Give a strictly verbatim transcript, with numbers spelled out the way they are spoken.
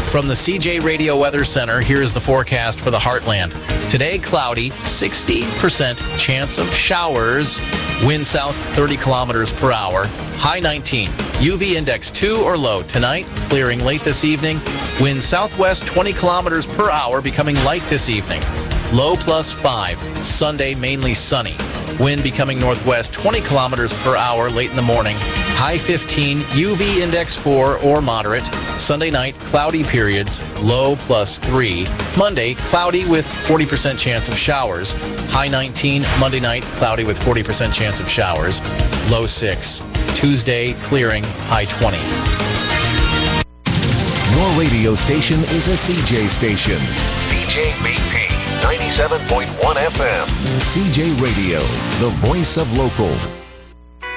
From the C J Radio Weather Center, here's the forecast for the Heartland. Today, cloudy, sixty percent chance of showers. Wind south thirty kilometers per hour. High nineteen. U V index two or low. Tonight, clearing late this evening. Wind southwest twenty kilometers per hour, becoming light this evening. Low plus five. Sunday, mainly sunny. Wind becoming northwest twenty kilometers per hour late in the morning. High fifteen, U V index four or moderate. Sunday night, cloudy periods, low plus three. Monday, cloudy with forty percent chance of showers. High nineteen, Monday night, cloudy with forty percent chance of showers. Low six. Tuesday, clearing, high twenty. Your radio station is a C J station. C J B P ninety-seven point one F M. C J Radio, the voice of local.